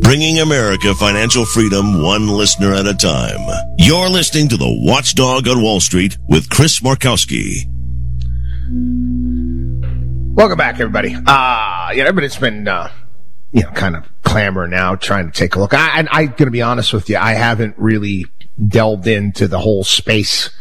bringing America financial freedom one listener at a time. You're listening to the Watchdog on Wall Street with Chris Markowski. Welcome back, everybody. Everybody's been, kind of clamoring now, trying to take a look. I'm going to be honest with you. I haven't really delved into the whole SpaceX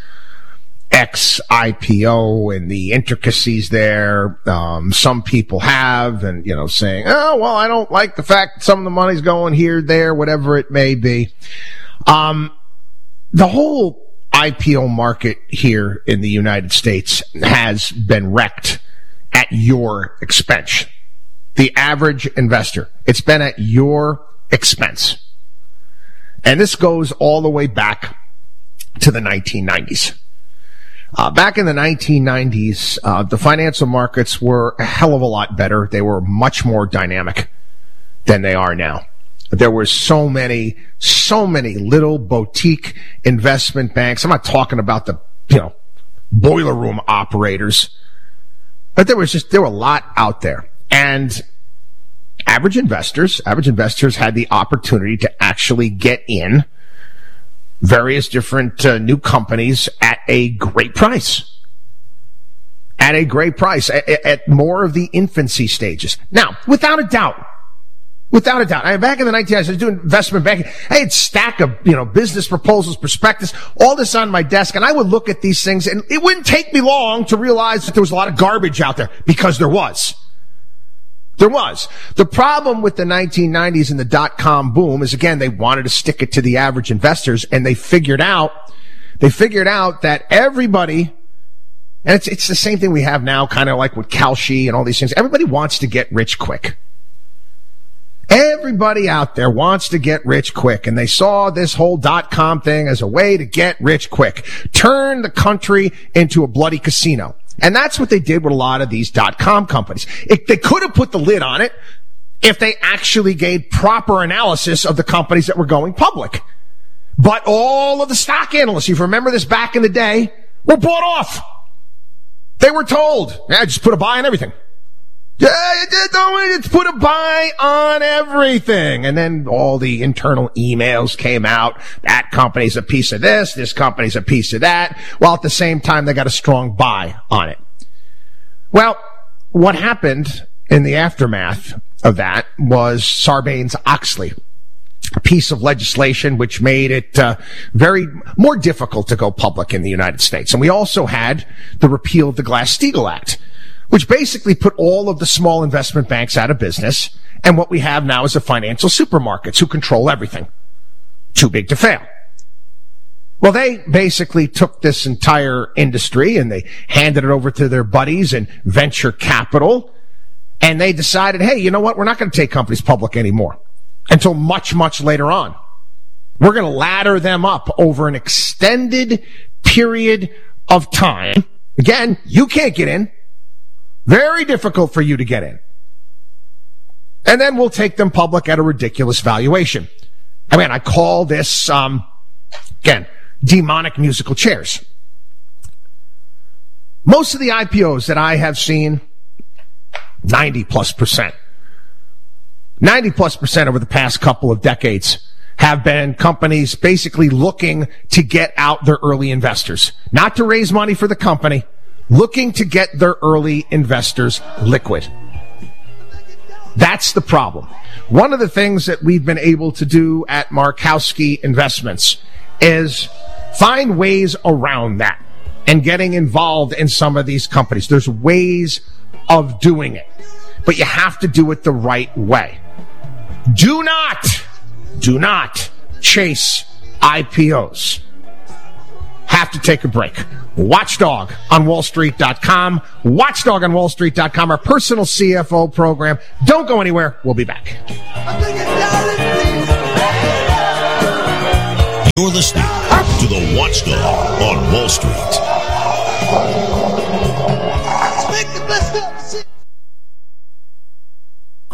IPO and the intricacies there. Some people have, and, saying, oh, well, I don't like the fact that some of the money's going here, there, whatever it may be. The whole IPO market here in the United States has been wrecked at your expense. The average investor, it's been at your expense. And this goes all the way back to the 1990s. Back in the 1990s, the financial markets were a hell of a lot better. They were much more dynamic than they are now. There were so many little boutique investment banks. I'm not talking about the, boiler room operators, but there were a lot out there. And average investors had the opportunity to actually get in various different new companies at a great price. At more of the infancy stages. Now, without a doubt, back in the 1990s, I was doing investment banking. I had a stack of, business proposals, prospectus, all this on my desk, and I would look at these things, and it wouldn't take me long to realize that there was a lot of garbage out there, because there was. The problem with the 1990s and the dot-com boom is, again, they wanted to stick it to the average investors, and they figured out that everybody, and it's the same thing we have now, kind of like with Kalshi and all these things. Everybody wants to get rich quick. Everybody out there wants to get rich quick, and they saw this whole dot-com thing as a way to get rich quick. Turn the country into a bloody casino. And that's what they did with a lot of these dot-com companies. They could have put the lid on it if they actually gave proper analysis of the companies that were going public. But all of the stock analysts, you remember this back in the day, were bought off. They were told, just put a buy on everything. Just put a buy on everything. And then all the internal emails came out. That company's a piece of this company's a piece of that. While at the same time, they got a strong buy on it. Well, what happened in the aftermath of that was Sarbanes-Oxley, a piece of legislation which made it very more difficult to go public in the United States. And we also had the repeal of the Glass-Steagall Act, which basically put all of the small investment banks out of business. And what we have now is the financial supermarkets who control everything. Too big to fail. Well, they basically took this entire industry and they handed it over to their buddies in venture capital. And they decided, hey, you know what? We're not going to take companies public anymore until much, much later on. We're going to ladder them up over an extended period of time. Again, you can't get in. Very difficult for you to get in. And then we'll take them public at a ridiculous valuation. I call this, again, demonic musical chairs. Most of the IPOs that I have seen, 90+%. 90+% over the past couple of decades have been companies basically looking to get out their early investors. Not to raise money for the company, looking to get their early investors liquid. That's the problem. One of the things that we've been able to do at Markowski Investments is find ways around that and getting involved in some of these companies. There's ways of doing it, but you have to do it the right way. Do not chase IPOs. Have to take a break. Watchdog on WallStreet.com. Watchdog on WallStreet.com, our personal CFO program. Don't go anywhere. We'll be back. You're listening to the Watchdog on Wall Street.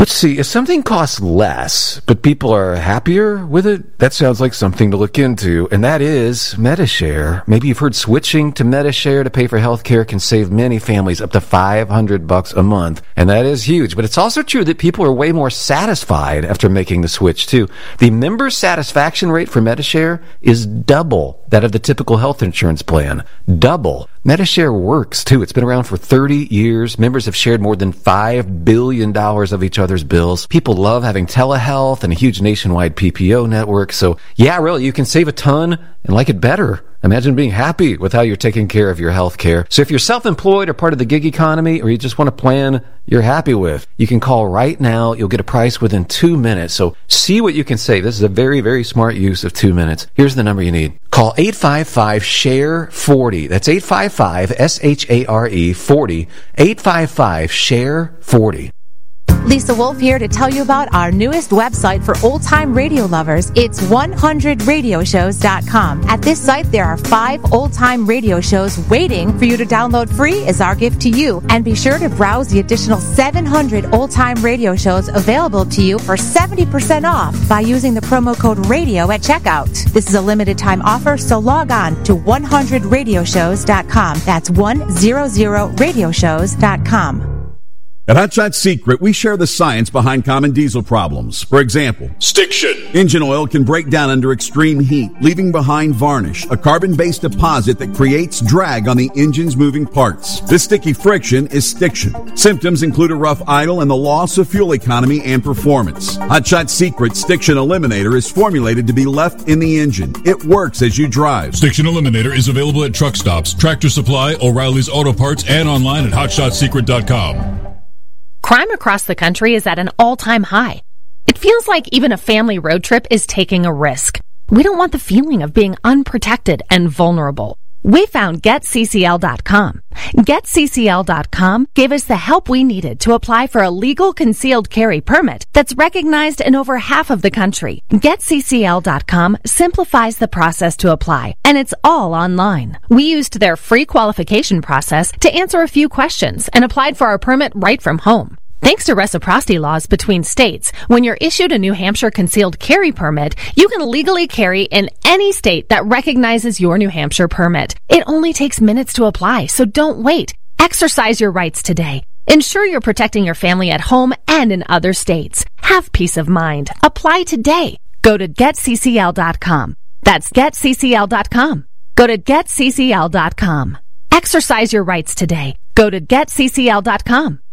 Let's see, if something costs less, but people are happier with it, that sounds like something to look into, and that is Medi-Share. Maybe you've heard switching to Medi-Share to pay for healthcare can save many families up to $500 a month, and that is huge. But it's also true that people are way more satisfied after making the switch, too. The member satisfaction rate for Medi-Share is double that of the typical health insurance plan. Double. Medi-Share works, too. It's been around for 30 years. Members have shared more than $5 billion of each other's bills. People love having telehealth and a huge nationwide PPO network. So, yeah, really, you can save a ton and like it better. Imagine being happy with how you're taking care of your health care. So if you're self-employed or part of the gig economy, or you just want a plan you're happy with, you can call right now. You'll get a price within 2 minutes. So see what you can save. This is a very, very smart use of 2 minutes. Here's the number you need. Call 855-SHARE-40. That's 855-SHARE-40. 855-SHARE-40. Lisa Wolf here to tell you about our newest website for old-time radio lovers. It's 100radioshows.com. At this site, there are 5 old-time radio shows waiting for you to download free as our gift to you. And be sure to browse the additional 700 old-time radio shows available to you for 70% off by using the promo code RADIO at checkout. This is a limited-time offer, so log on to 100radioshows.com. That's 100radioshows.com. At Hot Shot Secret, we share the science behind common diesel problems. For example, stiction. Engine oil can break down under extreme heat, leaving behind varnish, a carbon-based deposit that creates drag on the engine's moving parts. This sticky friction is stiction. Symptoms include a rough idle and the loss of fuel economy and performance. Hot Shot Secret Stiction Eliminator is formulated to be left in the engine. It works as you drive. Stiction Eliminator is available at truck stops, Tractor Supply, O'Reilly's Auto Parts, and online at hotshotsecret.com. Crime across the country is at an all-time high. It feels like even a family road trip is taking a risk. We don't want the feeling of being unprotected and vulnerable. We found GetCCL.com. GetCCL.com gave us the help we needed to apply for a legal concealed carry permit that's recognized in over half of the country. GetCCL.com simplifies the process to apply, and it's all online. We used their free qualification process to answer a few questions and applied for our permit right from home. Thanks to reciprocity laws between states, when you're issued a New Hampshire concealed carry permit, you can legally carry in any state that recognizes your New Hampshire permit. It only takes minutes to apply, so don't wait. Exercise your rights today. Ensure you're protecting your family at home and in other states. Have peace of mind. Apply today. Go to GetCCL.com. That's GetCCL.com. Go to GetCCL.com. Exercise your rights today. Go to GetCCL.com.